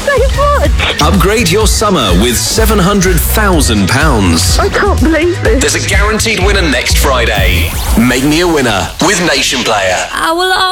so much. Upgrade your summer with £700,000. I can't believe this. There's a guaranteed winner next Friday. Make me a winner with Nation Player. I will